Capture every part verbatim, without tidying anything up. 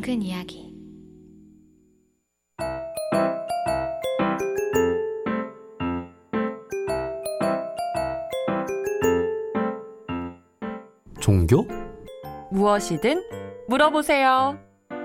둥근 이야기. 종교? 무엇이든 물어보세요.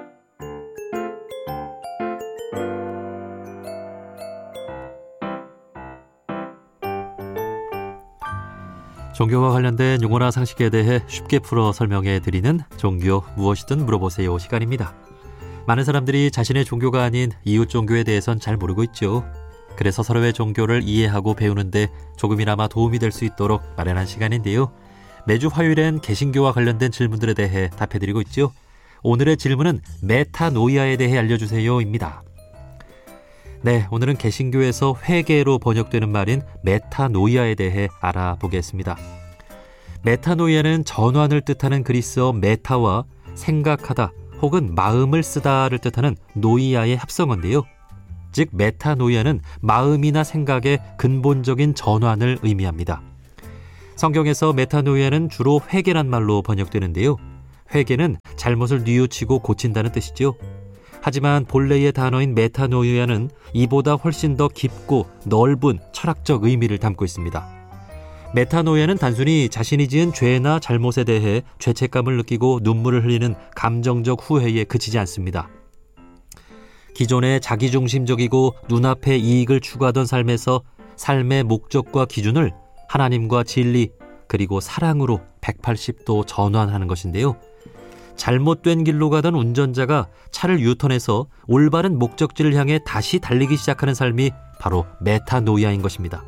종교와 관련된 용어나 상식에 대해 쉽게 풀어 설명해 드리는 종교 무엇이든 물어보세요 시간입니다. 많은 사람들이 자신의 종교가 아닌 이웃 종교에 대해선 잘 모르고 있죠. 그래서 서로의 종교를 이해하고 배우는데 조금이나마 도움이 될 수 있도록 마련한 시간인데요. 매주 화요일엔 개신교와 관련된 질문들에 대해 답해드리고 있죠. 오늘의 질문은 메타노이아에 대해 알려주세요입니다. 네, 오늘은 개신교에서 회개로 번역되는 말인 메타노이아에 대해 알아보겠습니다. 메타노이아는 전환을 뜻하는 그리스어 메타와 생각하다 혹은 마음을 쓰다를 뜻하는 노이아의 합성어인데요. 즉 메타노이아는 마음이나 생각의 근본적인 전환을 의미합니다. 성경에서 메타노이아는 주로 회개란 말로 번역되는데요. 회개는 잘못을 뉘우치고 고친다는 뜻이죠. 하지만 본래의 단어인 메타노이아는 이보다 훨씬 더 깊고 넓은 철학적 의미를 담고 있습니다. 메타노이아는 단순히 자신이 지은 죄나 잘못에 대해 죄책감을 느끼고 눈물을 흘리는 감정적 후회에 그치지 않습니다. 기존의 자기중심적이고 눈앞의 이익을 추구하던 삶에서 삶의 목적과 기준을 하나님과 진리 그리고 사랑으로 백팔십 도 전환하는 것인데요. 잘못된 길로 가던 운전자가 차를 유턴해서 올바른 목적지를 향해 다시 달리기 시작하는 삶이 바로 메타노이아인 것입니다.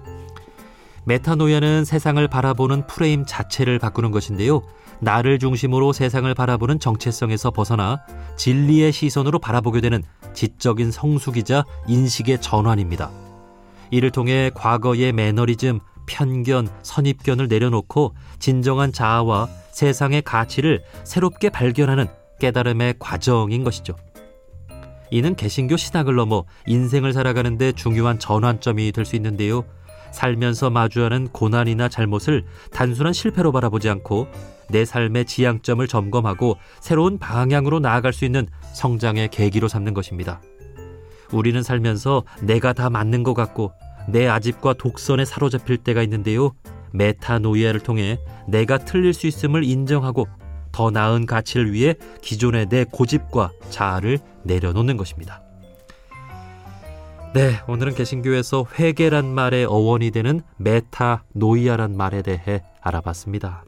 메타노이아는 세상을 바라보는 프레임 자체를 바꾸는 것인데요. 나를 중심으로 세상을 바라보는 정체성에서 벗어나 진리의 시선으로 바라보게 되는 지적인 성숙이자 인식의 전환입니다. 이를 통해 과거의 매너리즘, 편견, 선입견을 내려놓고 진정한 자아와 세상의 가치를 새롭게 발견하는 깨달음의 과정인 것이죠. 이는 개신교 신학을 넘어 인생을 살아가는 데 중요한 전환점이 될 수 있는데요. 살면서 마주하는 고난이나 잘못을 단순한 실패로 바라보지 않고 내 삶의 지향점을 점검하고 새로운 방향으로 나아갈 수 있는 성장의 계기로 삼는 것입니다. 우리는 살면서 내가 다 맞는 것 같고 내 아집과 독선에 사로잡힐 때가 있는데요. 메타노이아를 통해 내가 틀릴 수 있음을 인정하고 더 나은 가치를 위해 기존의 내 고집과 자아를 내려놓는 것입니다. 네, 오늘은 개신교에서 회개란 말의 어원이 되는 메타노이아란 말에 대해 알아봤습니다.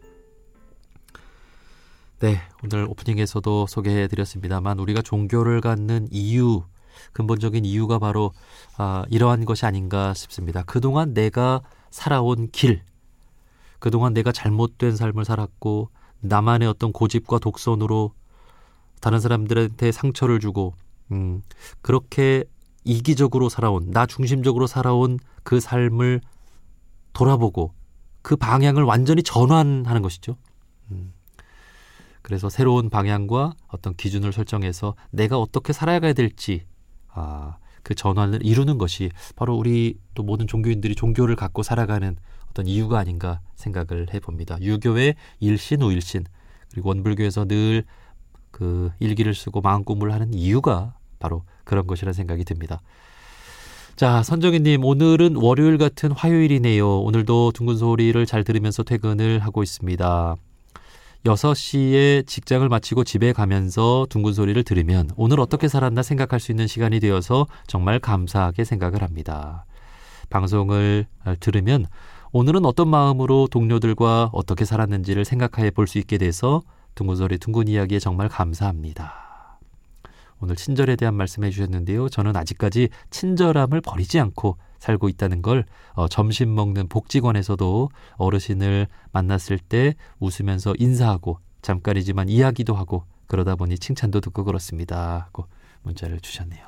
네, 오늘 오프닝에서도 소개해드렸습니다만 우리가 종교를 갖는 이유, 근본적인 이유가 바로 아, 이러한 것이 아닌가 싶습니다. 그동안 내가 살아온 길, 그동안 내가 잘못된 삶을 살았고 나만의 어떤 고집과 독선으로 다른 사람들한테 상처를 주고 음, 그렇게 이기적으로 살아온, 나 중심적으로 살아온 그 삶을 돌아보고 그 방향을 완전히 전환하는 것이죠. 음, 그래서 새로운 방향과 어떤 기준을 설정해서 내가 어떻게 살아가야 될지 아, 그 전환을 이루는 것이 바로 우리 또 모든 종교인들이 종교를 갖고 살아가는 어떤 이유가 아닌가 생각을 해봅니다. 유교의 일신, 우일신 그리고 원불교에서 늘 그 일기를 쓰고 마음 공부를 하는 이유가 바로 그런 것이라는 생각이 듭니다. 자, 선정희님, 오늘은 월요일 같은 화요일이네요. 오늘도 둥근 소리를 잘 들으면서 퇴근을 하고 있습니다. 여섯 시에 직장을 마치고 집에 가면서 둥근 소리를 들으면 오늘 어떻게 살았나 생각할 수 있는 시간이 되어서 정말 감사하게 생각을 합니다. 방송을 들으면 오늘은 어떤 마음으로 동료들과 어떻게 살았는지를 생각해 볼 수 있게 돼서 둥근 소리, 둥근 이야기에 정말 감사합니다. 오늘 친절에 대한 말씀해 주셨는데요. 저는 아직까지 친절함을 버리지 않고 살고 있다는 걸 어, 점심 먹는 복지관에서도 어르신을 만났을 때 웃으면서 인사하고 잠깐이지만 이야기도 하고 그러다 보니 칭찬도 듣고 그렇습니다 하고 문자를 주셨네요.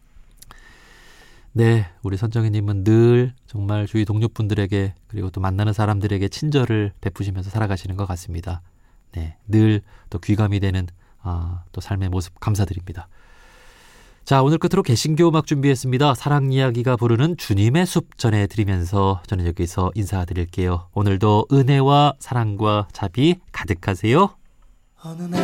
네, 우리 선정희님은 늘 정말 주위 동료분들에게 그리고 또 만나는 사람들에게 친절을 베푸시면서 살아가시는 것 같습니다. 네, 늘 또 귀감이 되는 아, 또 삶의 모습 감사드립니다. 자, 오늘 끝으로 개신교 음악 준비했습니다. 사랑 이야기가 부르는 주님의 숲 전해드리면서 저는 여기서 인사드릴게요. 오늘도 은혜와 사랑과 자비 가득하세요.